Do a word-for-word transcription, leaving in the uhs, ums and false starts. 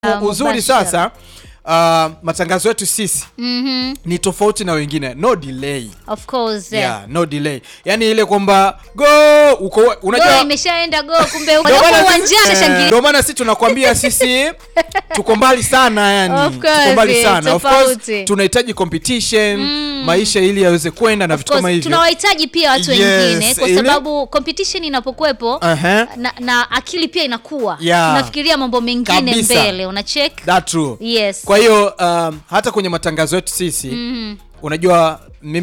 Uh, uzuri sasa uh, matangazo yetu sisi Mhm. ni tofauti na wengine, no delay. Of course. Yeah, no delay. Yani ile kwamba go uko unajua Go imeshaenda go kumbe uko Ndio maana uwanjani sisi- shangilia. ndio maana sisi tunakwambia sisi tuko mbali sana yani. Of course, Tuko mbali sana. Of course tofauti. tunahitaji competition, maisha ili yaweze kwenda na Of vitu kama course, hivyo. tunawahitaji pia watu Yes, wengine kwa ile- sababu competition inapokuepo Uh-huh. na, na akili pia inakuwa. Yeah. Tunafikiria mambo mengine Kabisa. mbele, una check? That true. Yes. Kwa hiyo um, hata kwenye matangazo yetu sisi Mhm. unajua